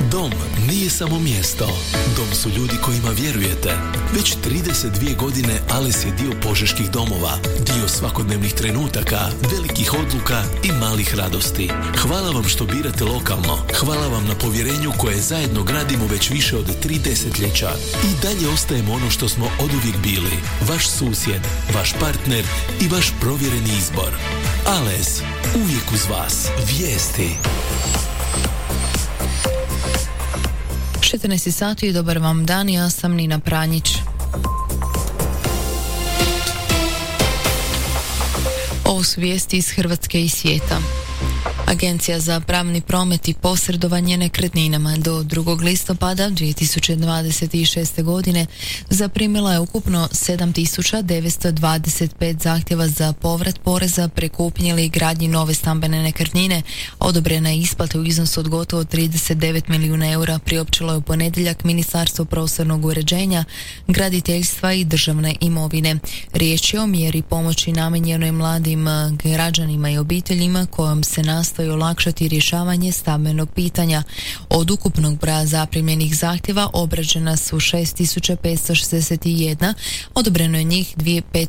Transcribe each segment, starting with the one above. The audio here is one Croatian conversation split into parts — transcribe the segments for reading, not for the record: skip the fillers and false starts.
Dom nije samo mjesto. Dom su ljudi kojima vjerujete. Već 32 godine Ales je dio požeških domova, dio svakodnevnih trenutaka, velikih odluka i malih radosti. Hvala vam što birate lokalno. Hvala vam na povjerenju koje zajedno gradimo već više od 3 desetljeća. I dalje ostajemo ono što smo oduvijek bili. Vaš susjed, vaš partner i vaš provjereni izbor. Ales, uvijek uz vas. Vijesti. 14 sati i dobar vam dan, ja sam Nina Pranjić. Ovo su vijesti iz Hrvatske i svijeta. Agencija za pravni promet i posredovanje nekretninama do 2. listopada 2026. godine zaprimila je ukupno 7.925 zahtjeva za povrat poreza pri kupnji ili gradnji nove stambene nekretnine. Odobrena je isplata u iznosu od gotovo 39 milijuna eura, priopćilo je u ponedjeljak Ministarstvo prostornog uređenja, graditeljstva i državne imovine. Riječ je o mjeri pomoći namijenjenoj mladim građanima i obiteljima kojom se nastoji olakšati rješavanje stambenog pitanja. Od ukupnog broja zaprimljenih zahtjeva obrađena su 6.561, odobreno je njih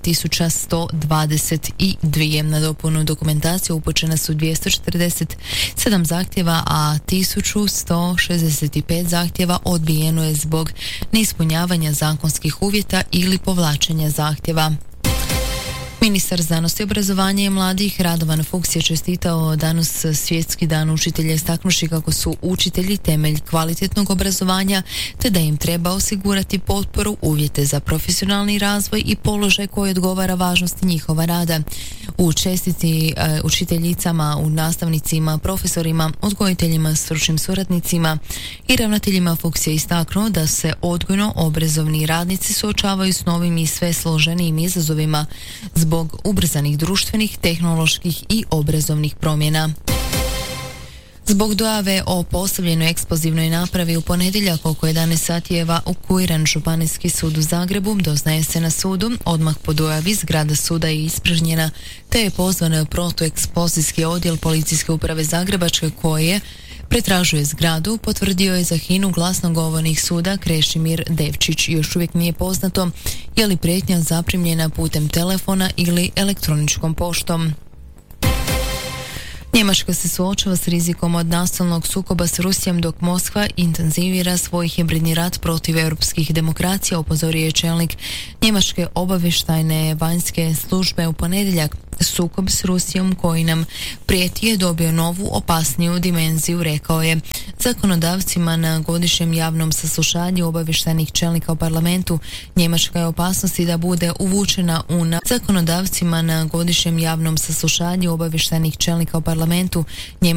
5.122. Na dopunu dokumentacije upućena su 247 zahtjeva, a 1.165 zahtjeva odbijeno je zbog neispunjavanja zakonskih uvjeta ili povlačenja zahtjeva. Ministar znanosti, obrazovanja i mladih Radovan Fuchs je čestitao danas Svjetski dan učitelja, istaknuši kako su učitelji temelj kvalitetnog obrazovanja te da im treba osigurati potporu, uvjete za profesionalni razvoj i položaj koji odgovara važnosti njihova rada. U čestiti učiteljicama, u nastavnicima, profesorima, odgojiteljima, stručnim suradnicima i ravnateljima Fuchs je istaknuo da se odgojno-obrazovni radnici suočavaju s novim i sve složenijim izazovima zbog ubrzanih društvenih, tehnoloških i obrazovnih promjena. Zbog dojave o postavljenoj eksplozivnoj napravi u ponedjeljak oko 11 sati je evakuiran Županijski sud u Zagrebu. Doznaje se na sudu, odmah po dojavi zgrada suda je ispražnjena, te je pozvan protueksplozijski odjel Policijske uprave Zagrebačke koje pretražuje zgradu, potvrdio je za HINA-u glasnogovornik suda Krešimir Devčić. Još uvijek nije poznato je li prijetnja zaprimljena putem telefona ili elektroničkom poštom. Njemačka se suočava s rizikom od nasilnog sukoba s Rusijom dok Moskva intenzivira svoj hibridni rat protiv europskih demokracija, upozorio je čelnik Njemačke obavještajne vanjske službe u ponedjeljak. Sukob s Rusijom koji nam prijeti je dobio novu, opasniju dimenziju, rekao je. Zakonodavcima na godišnjem javnom saslušanju obavještajnih čelnika u parlamentu Njemačka je opasnosti da bude uvučena u zakonodavcima na godišnjem javnom saslušanju obavještajnih čelnika u parlamentu